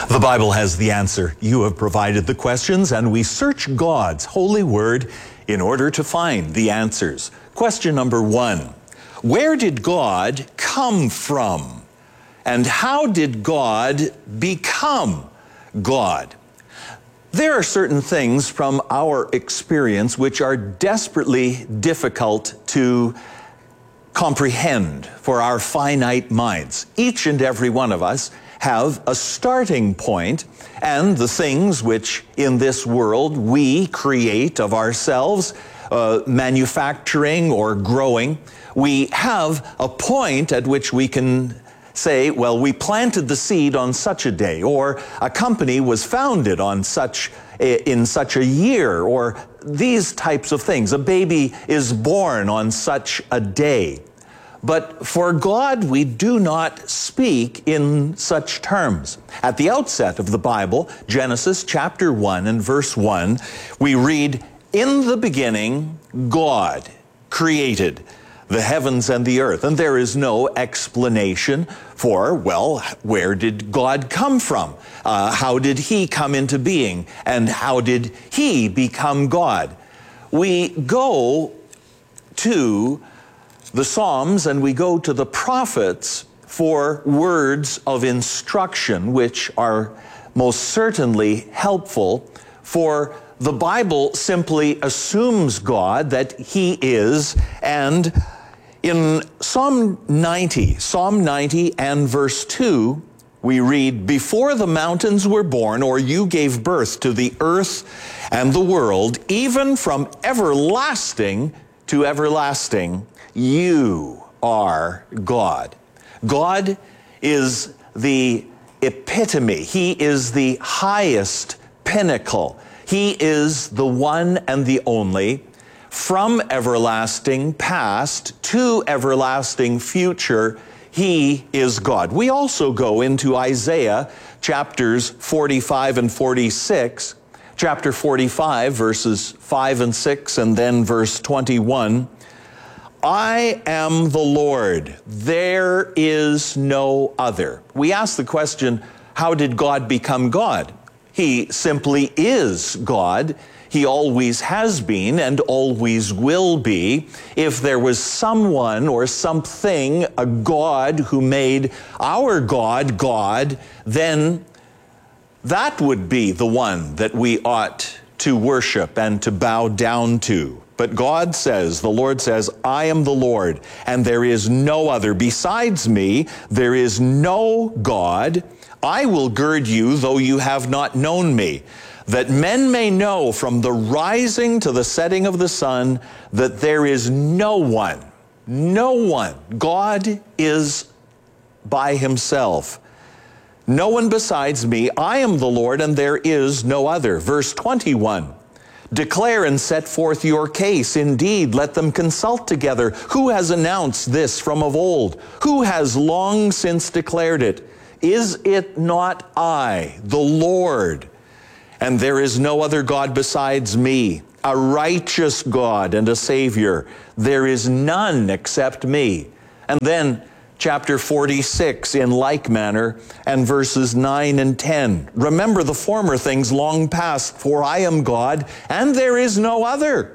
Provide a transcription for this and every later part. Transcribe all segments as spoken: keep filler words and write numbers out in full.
The Bible has the answer. You have provided the questions, and we search God's holy word in order to find the answers. Question number one: where did God come from? And how did God become God? There are certain things from our experience which are desperately difficult to comprehend for our finite minds. Each and every one of us have a starting point, and the things which in this world we create of ourselves, uh, manufacturing or growing, we have a point at which we can say, well, we planted the seed on such a day, or a company was founded on such a, in such a year, or these types of things. A baby is born on such a day. But for God, we do not speak in such terms. At the outset of the Bible, Genesis chapter one and verse one, we read, "In the beginning, God created the heavens and the earth." And there is no explanation for, well, where did God come from? Uh, how did he come into being? And how did he become God? We go to the Psalms and we go to the prophets for words of instruction, which are most certainly helpful, for the Bible simply assumes God, that he is. And in Psalm ninety, Psalm ninety and verse two, we read, "Before the mountains were born, or you gave birth to the earth and the world, even from everlasting to everlasting, you are God." God is the epitome. He is the highest pinnacle. He is the one and the only. From everlasting past to everlasting future, he is God. We also go into Isaiah chapters forty-five and forty-six. Chapter forty-five, verses five and six, and then verse twenty-one. "I am the Lord, there is no other." We ask the question, how did God become God? He simply is God. He always has been and always will be. If there was someone or something, a God who made our God God, then that would be the one that we ought to worship and to bow down to. But God says, the Lord says, "I am the Lord, and there is no other. Besides me, there is no God. I will gird you, though you have not known me, that men may know from the rising to the setting of the sun that there is no one, no one. God is by himself. No one besides me. I am the Lord, and there is no other." Verse twenty-one, "Declare and set forth your case. Indeed, let them consult together. Who has announced this from of old? Who has long since declared it? Is it not I, the Lord? And there is no other God besides me, a righteous God and a Savior. There is none except me." And then chapter forty-six in like manner, and verses nine and ten. "Remember the former things long past, for I am God, and there is no other.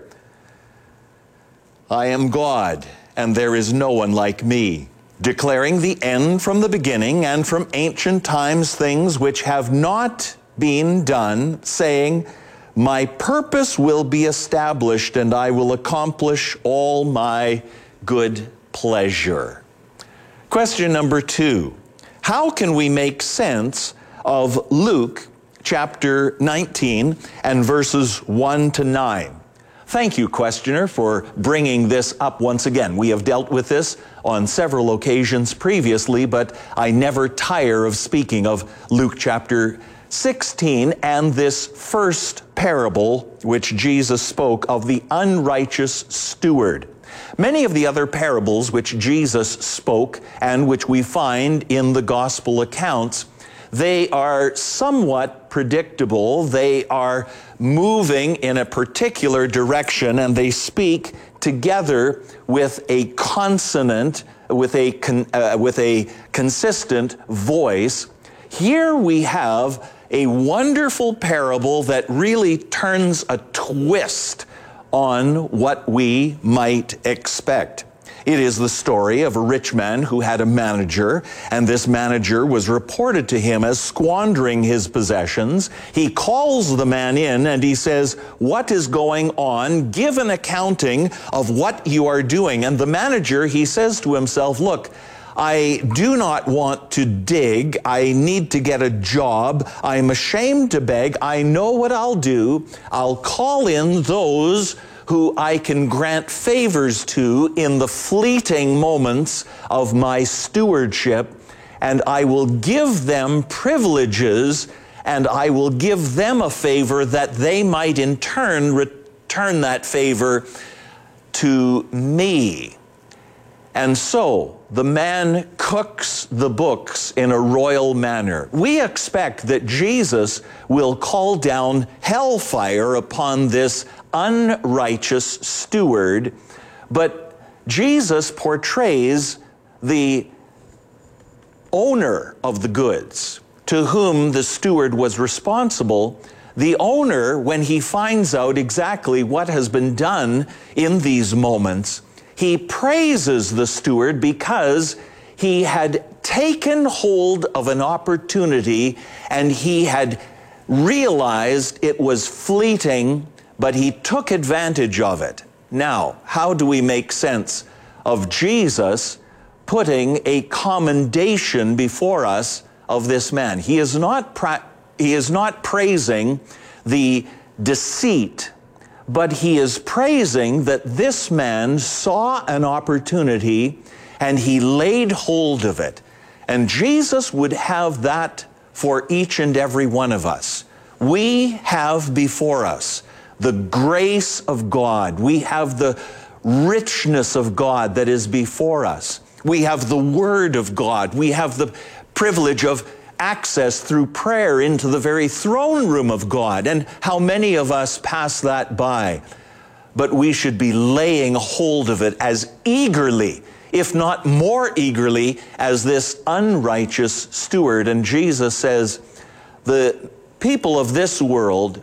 I am God, and there is no one like me, declaring the end from the beginning, and from ancient times things which have not been done, saying, my purpose will be established, and I will accomplish all my good pleasure." Question number two: how can we make sense of Luke chapter nineteen and verses one to nine? Thank you, questioner, for bringing this up once again. We have dealt with this on several occasions previously, but I never tire of speaking of Luke chapter sixteen and this first parable which Jesus spoke of the unrighteous steward. Many of the other parables which Jesus spoke and which we find in the gospel accounts, they are somewhat predictable. They are moving in a particular direction, and they speak together with a consonant, with a, con, uh, with a consistent voice. here we have a wonderful parable that really turns a twist on what we might expect. It is the story of a rich man who had a manager, and this manager was reported to him as squandering his possessions. He calls the man in and he says, "What is going on? Give an accounting of what you are doing." And the manager, he says to himself, "Look, I do not want to dig. I need to get a job. I'm ashamed to beg. I know what I'll do. I'll call in those who I can grant favors to in the fleeting moments of my stewardship, and I will give them privileges, and I will give them a favor that they might in turn return that favor to me." And so the man cooks the books in a royal manner. We expect that Jesus will call down hellfire upon this unrighteous steward, but Jesus portrays the owner of the goods to whom the steward was responsible. The owner, when he finds out exactly what has been done in these moments, he praises the steward because he had taken hold of an opportunity and he had realized it was fleeting, but he took advantage of it. Now, how do we make sense of Jesus putting a commendation before us of this man? He is not pra- he is not praising the deceit, but he is praising that this man saw an opportunity and he laid hold of it. And Jesus would have that for each and every one of us. We have before us the grace of God. We have the richness of God that is before us. We have the Word of God. We have the privilege of access through prayer into the very throne room of God. And how many of us pass that by? But we should be laying hold of it as eagerly, if not more eagerly, as this unrighteous steward. And Jesus says, the people of this world,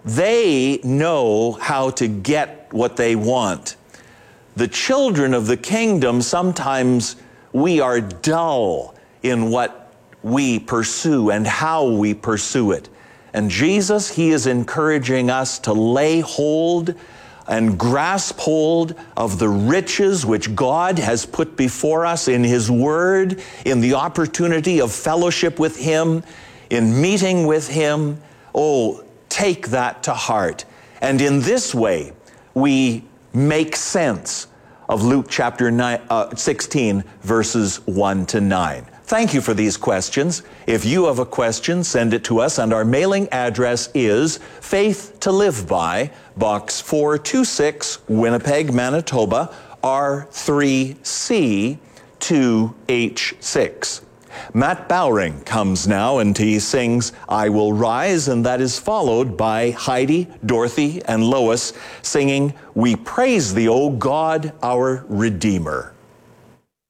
they know how to get what they want. The children of the kingdom, sometimes we are dull in what we pursue and how we pursue it. And Jesus, he is encouraging us to lay hold and grasp hold of the riches which God has put before us in His Word, in the opportunity of fellowship with Him, in meeting with Him. Oh, take that to heart. And in this way, we make sense of Luke chapter nine, uh, sixteen, verses one to nine. Thank you for these questions. If you have a question, send it to us, and our mailing address is Faith to Live By, Box four two six, Winnipeg, Manitoba, R three C two H six. Matt Bowring comes now and he sings "I Will Rise," and that is followed by Heidi, Dorothy, and Lois singing "We Praise Thee, O God, our Redeemer."